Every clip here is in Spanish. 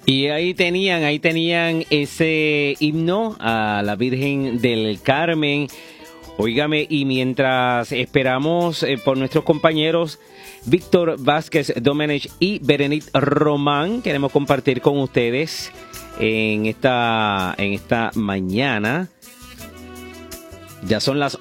Y ahí tenían ese himno a la Virgen del Carmen. Óigame, y mientras esperamos por nuestros compañeros Víctor Vázquez Domenech y Berenice Román, queremos compartir con ustedes en esta mañana. Ya son las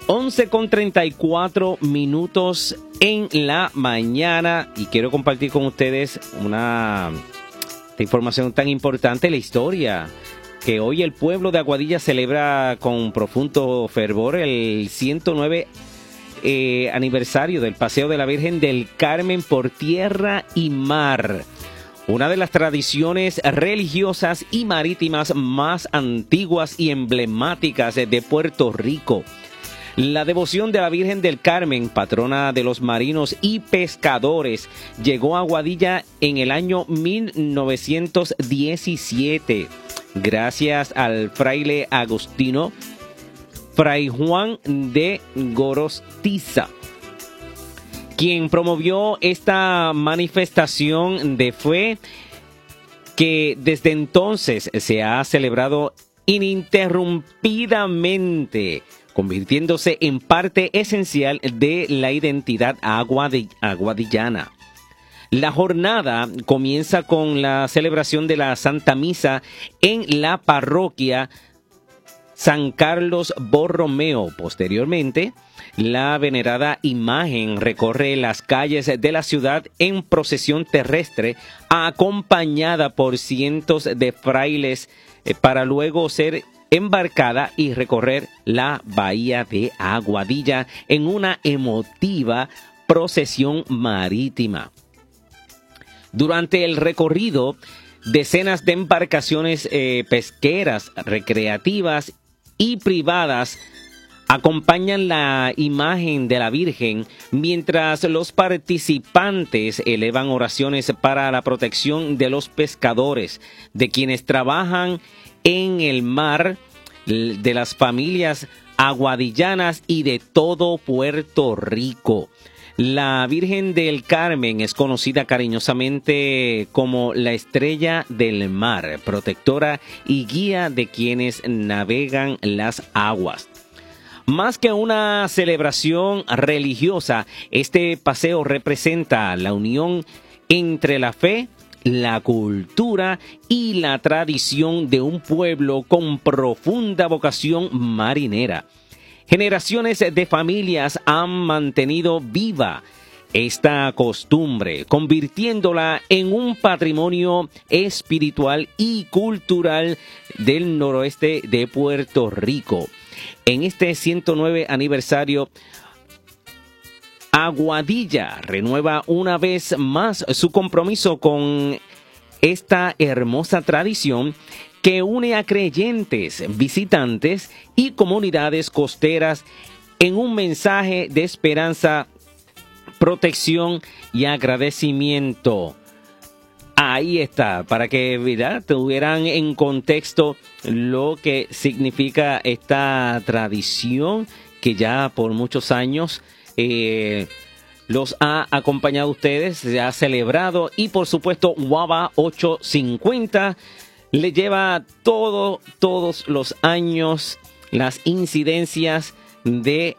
11:34 en la mañana y quiero compartir con ustedes esta información tan importante, la historia que hoy el pueblo de Aguadilla celebra con profundo fervor el 109 aniversario del Paseo de la Virgen del Carmen por tierra y mar. Una de las tradiciones religiosas y marítimas más antiguas y emblemáticas de Puerto Rico. La devoción de la Virgen del Carmen, patrona de los marinos y pescadores, llegó a Aguadilla en el año 1917, gracias al fraile agustino Fray Juan de Gorostiza, quien promovió esta manifestación de fe que desde entonces se ha celebrado ininterrumpidamente, convirtiéndose en parte esencial de la identidad aguadillana. La jornada comienza con la celebración de la Santa Misa en la parroquia San Carlos Borromeo. Posteriormente, la venerada imagen recorre las calles de la ciudad en procesión terrestre, acompañada por cientos de frailes, para luego ser embarcada y recorrer la bahía de Aguadilla en una emotiva procesión marítima. Durante el recorrido, decenas de embarcaciones pesqueras, recreativas y privadas acompañan la imagen de la Virgen, mientras los participantes elevan oraciones para la protección de los pescadores, de quienes trabajan en el mar, de las familias aguadillanas y de todo Puerto Rico. La Virgen del Carmen es conocida cariñosamente como la estrella del mar, protectora y guía de quienes navegan las aguas. Más que una celebración religiosa, este paseo representa la unión entre la fe, la cultura y la tradición de un pueblo con profunda vocación marinera. Generaciones de familias han mantenido viva esta costumbre, convirtiéndola en un patrimonio espiritual y cultural del noroeste de Puerto Rico. En este 109 aniversario, Aguadilla renueva una vez más su compromiso con esta hermosa tradición que une a creyentes, visitantes y comunidades costeras en un mensaje de esperanza, protección y agradecimiento. Ahí está, para que tuvieran en contexto lo que significa esta tradición que ya por muchos años los ha acompañado a ustedes, se ha celebrado, y por supuesto Guava 850 le lleva todos los años las incidencias de